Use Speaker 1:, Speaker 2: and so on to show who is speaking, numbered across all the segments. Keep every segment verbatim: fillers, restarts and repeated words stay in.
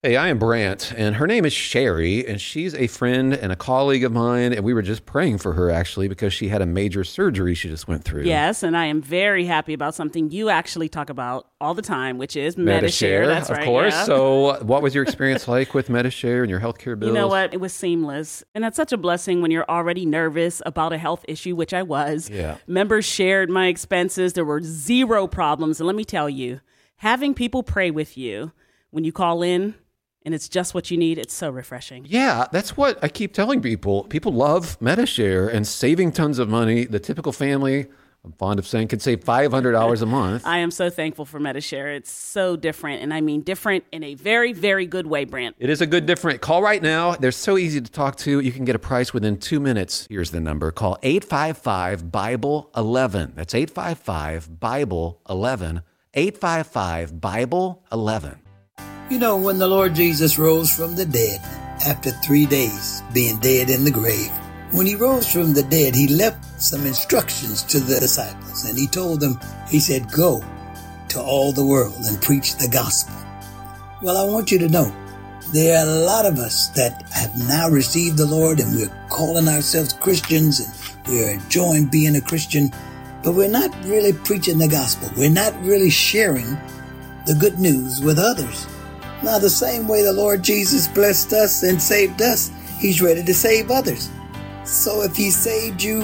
Speaker 1: Hey, I am Brant, and her name is Sherry, and she's a friend and a colleague of mine, and we were just praying for her, actually, because she had a major surgery she just went through.
Speaker 2: Yes, and I am very happy about something you actually talk about all the time, which is Medi-Share.
Speaker 1: Medi-Share,
Speaker 2: That's
Speaker 1: of
Speaker 2: right,
Speaker 1: course.
Speaker 2: yeah.
Speaker 1: So what was your experience like with Medi-Share and your healthcare bills?
Speaker 2: You know what? It was seamless, and that's such a blessing when you're already nervous about a health issue, which I was.
Speaker 1: Yeah.
Speaker 2: Members shared my expenses. There were zero problems, and let me tell you, having people pray with you when you call in, and it's just what you need, it's so refreshing.
Speaker 1: Yeah, that's what I keep telling people. People love Medi-Share and saving tons of money. The typical family, I'm fond of saying, could save five hundred dollars a month.
Speaker 2: I am so thankful for Medi-Share. It's so different, and I mean different in a very, very good way, Brant.
Speaker 1: It is a good different. Call right now. They're so easy to talk to. You can get a price within two minutes. Here's the number. Call eight five five, Bible eleven. That's eight five five, Bible eleven. eight five five, Bible eleven.
Speaker 3: You know, when the Lord Jesus rose from the dead, after three days being dead in the grave, when he rose from the dead, he left some instructions to the disciples, and he told them, he said, go to all the world and preach the gospel. Well, I want you to know, there are a lot of us that have now received the Lord, and we're calling ourselves Christians, and we're enjoying being a Christian, but we're not really preaching the gospel. We're not really sharing the good news with others. Now, the same way the Lord Jesus blessed us and saved us, he's ready to save others. So if he saved you,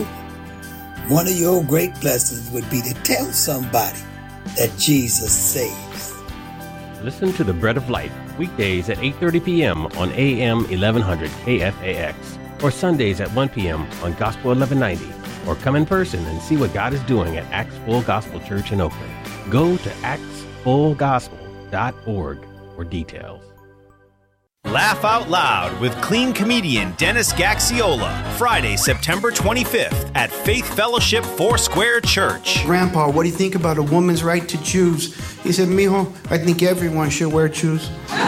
Speaker 3: one of your great blessings would be to tell somebody that Jesus saves.
Speaker 4: Listen to The Bread of Life weekdays at eight thirty p.m. on A M eleven hundred K F A X or Sundays at one p.m. on Gospel eleven ninety, or come in person and see what God is doing at Acts Full Gospel Church in Oakland. Go to acts full gospel dot org for details.
Speaker 5: Laugh Out Loud with clean comedian Dennis Gaxiola, Friday, September twenty-fifth at Faith Fellowship Foursquare Church.
Speaker 6: Grandpa, what do you think about a woman's right to choose? He said, mijo, I think everyone should wear shoes.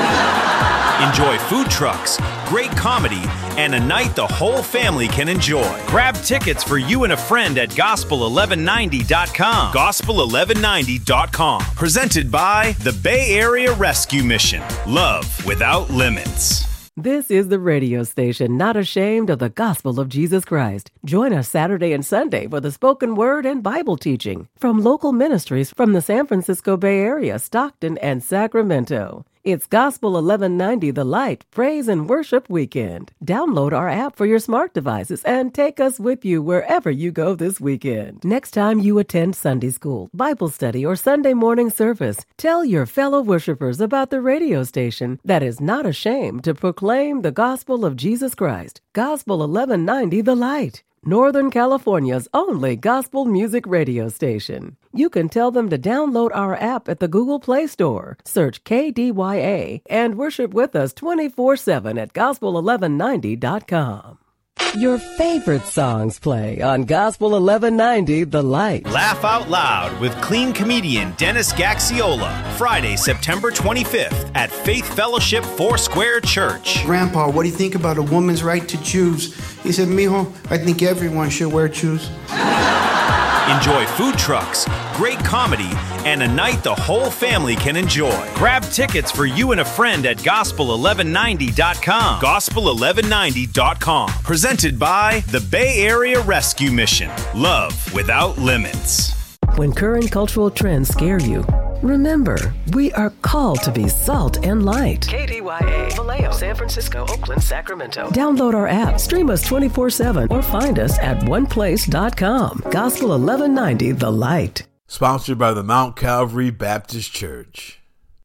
Speaker 5: Enjoy food trucks, great comedy, and a night the whole family can enjoy. Grab tickets for you and a friend at gospel eleven ninety dot com. gospel eleven ninety dot com. Presented by the Bay Area Rescue Mission. Love without limits.
Speaker 7: This is the radio station not ashamed of the gospel of Jesus Christ. Join us Saturday and Sunday for the spoken word and Bible teaching from local ministries from the San Francisco Bay Area, Stockton, and Sacramento. It's Gospel eleven ninety The Light Praise and Worship Weekend. Download our app for your smart devices and take us with you wherever you go this weekend. Next time you attend Sunday school, Bible study, or Sunday morning service, tell your fellow worshipers about the radio station that is not ashamed to proclaim the gospel of Jesus Christ. Gospel eleven ninety The Light, Northern California's only gospel music radio station. You can tell them to download our app at the Google Play Store. Search K D Y A and worship with us twenty-four seven at gospel eleven ninety dot com. Your favorite songs play on Gospel eleven ninety The Light.
Speaker 5: Laugh Out Loud with clean comedian Dennis Gaxiola, Friday, September twenty-fifth at Faith Fellowship Foursquare Church.
Speaker 6: Grandpa, what do you think about a woman's right to choose? He said, mijo, I think everyone should wear shoes.
Speaker 5: Enjoy food trucks, great comedy, and a night the whole family can enjoy. Grab tickets for you and a friend at gospel eleven ninety dot com. gospel eleven ninety dot com. Presented by the Bay Area Rescue Mission. Love without limits.
Speaker 7: When current cultural trends scare you, remember, we are called to be salt and light. K D Y A, Vallejo, San Francisco, Oakland, Sacramento. Download our app, stream us twenty-four seven, or find us at one place dot com. Gospel eleven ninety The Light.
Speaker 8: Sponsored by the Mount Calvary Baptist Church.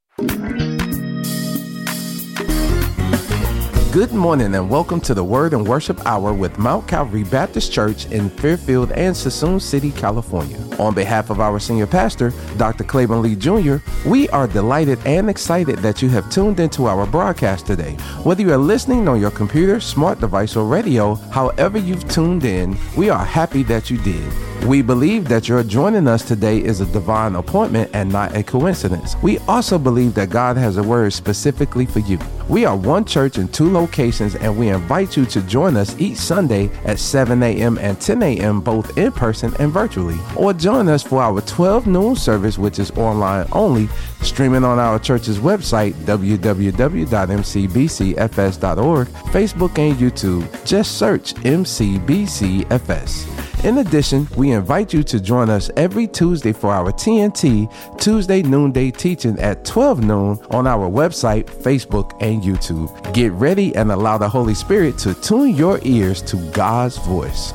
Speaker 9: Good morning and welcome to the Word and Worship Hour with Mount Calvary Baptist Church in Fairfield and Suisun City, California. On behalf of our senior pastor, Doctor Claiborne Lee Junior, we are delighted and excited that you have tuned into our broadcast today. Whether you are listening on your computer, smart device, or radio, however you've tuned in, we are happy that you did. We believe that your joining us today is a divine appointment and not a coincidence. We also believe that God has a word specifically for you. We are one church in two locations, and we invite you to join us each Sunday at seven a.m. and ten a.m. both in person and virtually, or join us for our twelve noon service, which is online only, streaming on our church's website, w w w dot m c b c f s dot org, Facebook, and YouTube. Just search M C B C F S. In addition, we invite you to join us every Tuesday for our T N T Tuesday Noonday Teaching at twelve noon on our website, Facebook, and YouTube. Get ready and allow the Holy Spirit to tune your ears to God's voice.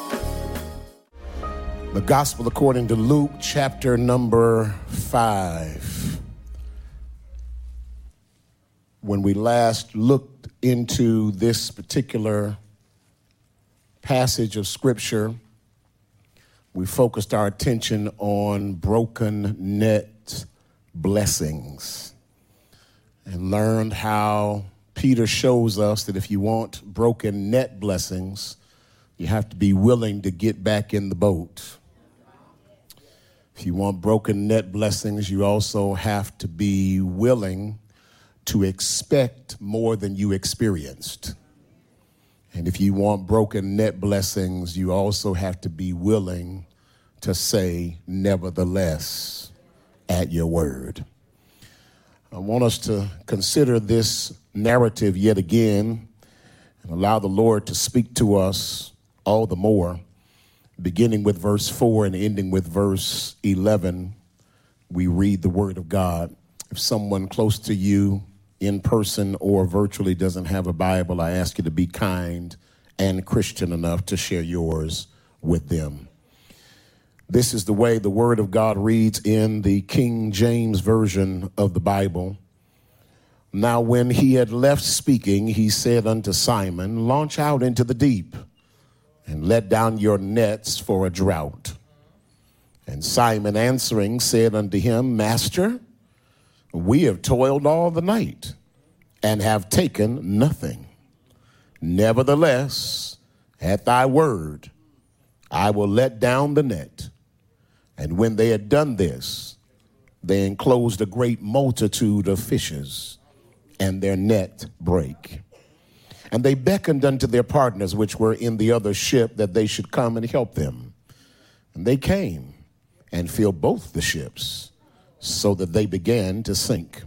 Speaker 10: The Gospel according to Luke, chapter number five. When we last looked into this particular passage of Scripture, we focused our attention on broken net blessings and learned how Peter shows us that if you want broken net blessings, you have to be willing to get back in the boat. If you want broken net blessings, you also have to be willing to expect more than you experienced. And if you want broken net blessings, you also have to be willing to say, nevertheless, at your word. I want us to consider this narrative yet again and allow the Lord to speak to us all the more. Beginning with verse four and ending with verse eleven, we read the word of God. If someone close to you in person or virtually doesn't have a Bible, I ask you to be kind and Christian enough to share yours with them. This is the way the word of God reads in the King James Version of the Bible. Now when he had left speaking, he said unto Simon, launch out into the deep and let down your nets for a draught. And Simon answering said unto him, Master, we have toiled all the night and have taken nothing. Nevertheless, at thy word, I will let down the net. And when they had done this, they enclosed a great multitude of fishes, and their net brake. And they beckoned unto their partners which were in the other ship that they should come and help them. And they came and filled both the ships, so that they began to sink.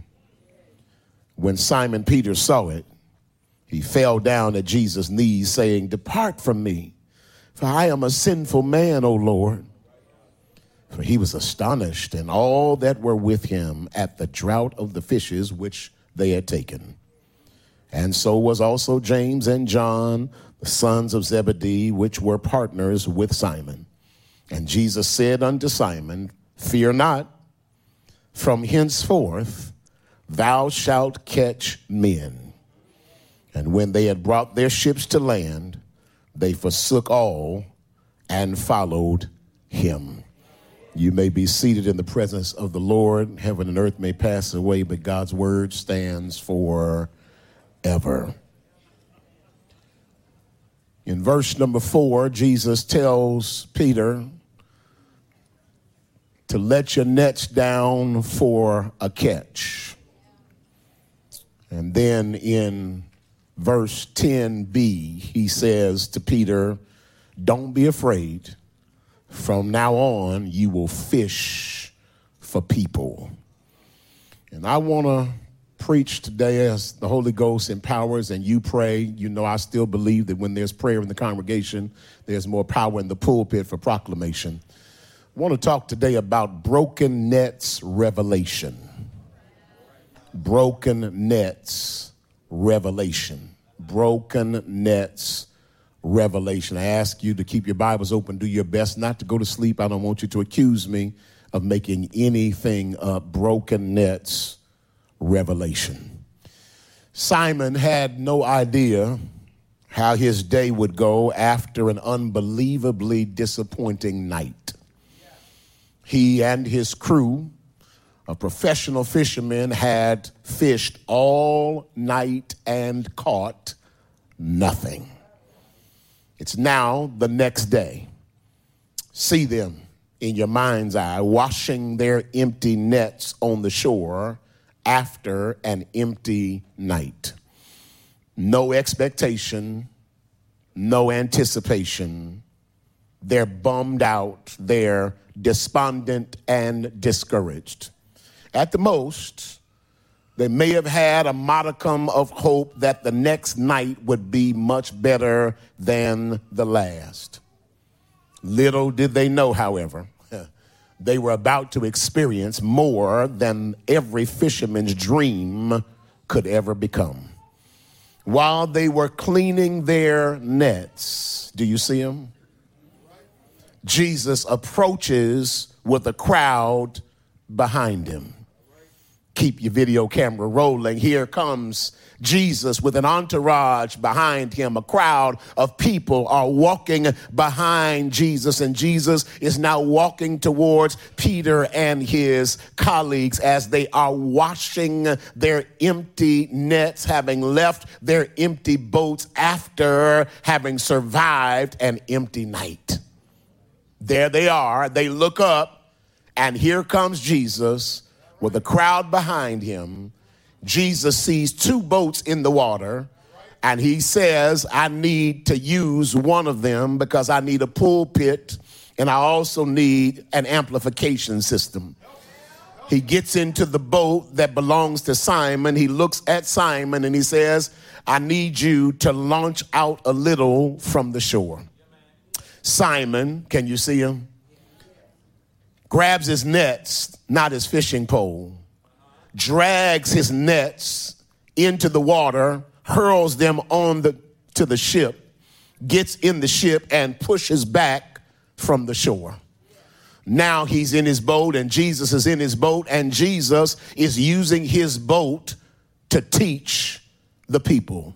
Speaker 10: When Simon Peter saw it, he fell down at Jesus' knees, saying, Depart from me, for I am a sinful man, O Lord. For he was astonished, and all that were with him, at the draught of the fishes which they had taken. And so was also James and John, the sons of Zebedee, which were partners with Simon. And Jesus said unto Simon, Fear not, from henceforth thou shalt catch men. And when they had brought their ships to land, they forsook all and followed him. You may be seated in the presence of the Lord. Heaven and earth may pass away, but God's word stands forever. In verse number four, Jesus tells Peter to let your nets down for a catch. And then in verse ten b, he says to Peter, don't be afraid. From now on, you will fish for people. And I want to preach today as the Holy Ghost empowers and you pray. You know, I still believe that when there's prayer in the congregation, there's more power in the pulpit for proclamation. I want to talk today about broken nets revelation. Broken nets revelation. Broken nets revelation. I ask you to keep your Bibles open. Do your best not to go to sleep. I don't want you to accuse me of making anything up. Broken nets revelation. Simon had no idea how his day would go after an unbelievably disappointing night. He and his crew of professional fishermen had fished all night and caught nothing. It's now the next day. See them in your mind's eye washing their empty nets on the shore after an empty night. No expectation, no anticipation, They're bummed out. They're despondent and discouraged. At the most, they may have had a modicum of hope that the next night would be much better than the last. Little did they know, however, they were about to experience more than every fisherman's dream could ever become. While they were cleaning their nets, do you see them? Jesus approaches with a crowd behind him. Keep your video camera rolling. Here comes Jesus with an entourage behind him. A crowd of people are walking behind Jesus, and Jesus is now walking towards Peter and his colleagues as they are washing their empty nets, having left their empty boats after having survived an empty night. There they are. They look up, and here comes Jesus with a crowd behind him. Jesus sees two boats in the water, and he says, I need to use one of them because I need a pulpit, and I also need an amplification system. He gets into the boat that belongs to Simon. He looks at Simon, and he says, I need you to launch out a little from the shore. Simon, can you see him? Grabs his nets, not his fishing pole, drags his nets into the water, hurls them on the to the ship, gets in the ship and pushes back from the shore. Now he's in his boat, and Jesus is in his boat, and Jesus is using his boat to teach the people.